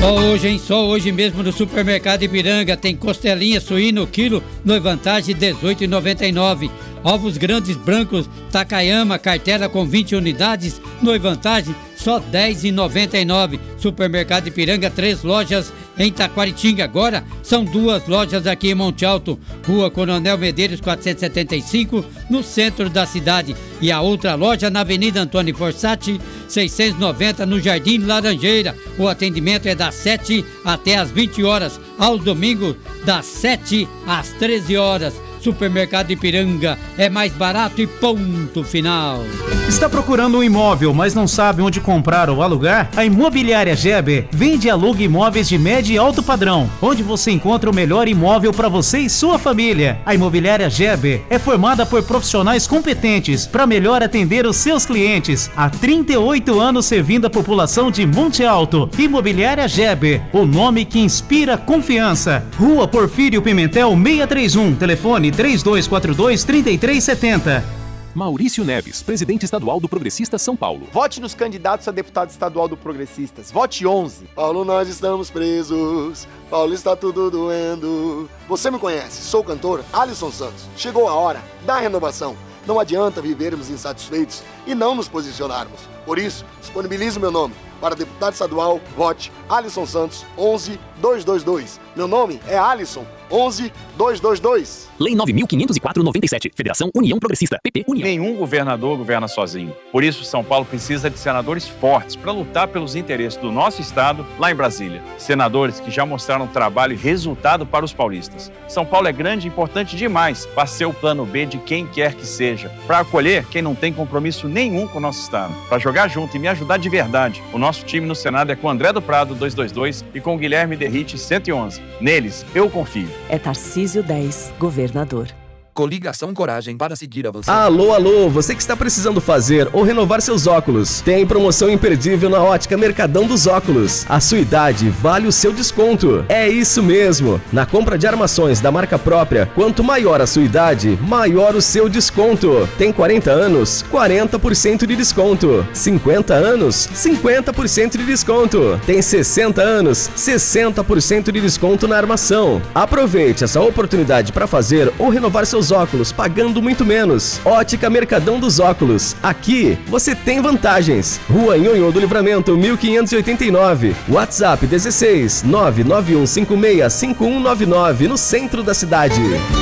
Só hoje, hein? Só hoje mesmo no Supermercado Ipiranga tem costelinha suíno quilo no Vantagem R$18,99. Ovos grandes brancos Takayama, cartela com 20 unidades, no Vantagem só R$10,99. Supermercado Ipiranga, 3 lojas em Taquaritinga. Agora são 2 lojas aqui em Monte Alto, Rua Coronel Medeiros 475, no centro da cidade. E a outra loja na Avenida Antônio Fossati 690, no Jardim Laranjeira. O atendimento é das 7 até as 20 horas, aos domingos das 7 às 13 horas. Supermercado Ipiranga, é mais barato e ponto final. Está procurando um imóvel, mas não sabe onde comprar ou alugar? A Imobiliária Geber vende e aluga imóveis de médio e alto padrão, onde você encontra o melhor imóvel para você e sua família. A Imobiliária Geber é formada por profissionais competentes para melhor atender os seus clientes. Há 38 anos servindo a população de Monte Alto. Imobiliária Geber, o nome que inspira confiança. Rua Porfírio Pimentel 631, telefone 3242-3370. Maurício Neves, presidente estadual do Progressistas São Paulo. Vote nos candidatos a deputado estadual do Progressistas. Vote 11. Paulo, nós estamos presos. Paulo, está tudo doendo. Você me conhece, sou o cantor Alisson Santos. Chegou a hora da renovação. Não adianta vivermos insatisfeitos e não nos posicionarmos. Por isso, disponibilizo meu nome. Para deputado estadual, vote Alisson Santos 11222. Meu nome é Alisson 11222. Lei 9.504/97. Federação União Progressista. PP União. Nenhum governador governa sozinho. Por isso, São Paulo precisa de senadores fortes para lutar pelos interesses do nosso estado lá em Brasília. Senadores que já mostraram trabalho e resultado para os paulistas. São Paulo é grande e importante demais para ser o plano B de quem quer que seja. Para acolher quem não tem compromisso nenhum com o nosso estado. Para jogar junto e me ajudar de verdade. O nosso time no Senado é com André do Prado 222 e com Guilherme Derrite 111. Neles, eu confio. É Tarcísio 10, governador. Coligação Coragem para seguir avançando. Alô, você que está precisando fazer ou renovar seus óculos. Tem promoção imperdível na Ótica Mercadão dos Óculos. A sua idade vale o seu desconto. É isso mesmo. Na compra de armações da marca própria, quanto maior a sua idade, maior o seu desconto. Tem 40 anos? 40% de desconto. 50 anos? 50% de desconto. Tem 60 anos? 60% de desconto na armação. Aproveite essa oportunidade para fazer ou renovar seus óculos pagando muito menos. Ótica Mercadão dos Óculos. Aqui você tem vantagens. Rua Nhonhô do Livramento 1589. WhatsApp 16 991565199 no centro da cidade.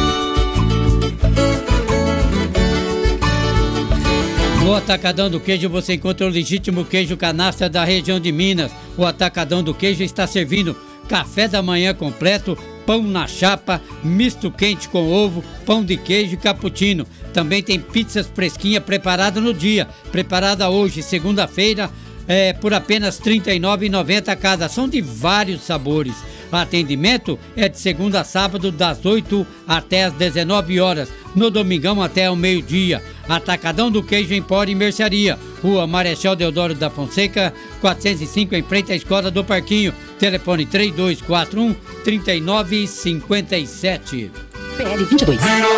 No Atacadão do Queijo você encontra o legítimo queijo canastra da região de Minas. O Atacadão do Queijo está servindo café da manhã completo, pão na chapa, misto quente com ovo, pão de queijo e cappuccino. Também tem pizzas fresquinha preparada no dia, preparada hoje, segunda-feira, por apenas R$ 39,90 cada. São de vários sabores. O atendimento é de segunda a sábado, das 8 até as 19 horas. No domingão até o meio-dia. Atacadão do Queijo Empório e Mercearia. Rua Marechal Deodoro da Fonseca, 405, em frente à Escola do Parquinho. Telefone 3241-3957. PL 22.